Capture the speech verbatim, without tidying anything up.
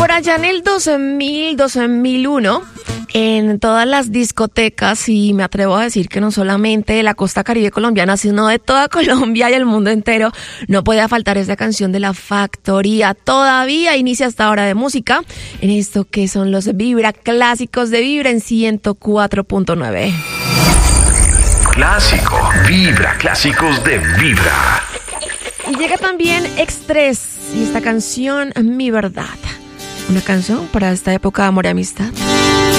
Por allá en el dos mil, dos mil uno, en todas las discotecas, y me atrevo a decir que no solamente de la costa caribe colombiana, sino de toda Colombia y el mundo entero, no podía faltar esta canción de La Factoría. Todavía inicia esta hora de música en esto que son los Vibra Clásicos de Vibra en ciento cuatro punto nueve. Clásico, Vibra, Clásicos de Vibra. Y llega también Extres y esta canción, Mi Verdad. Una canción para esta época de amor y amistad.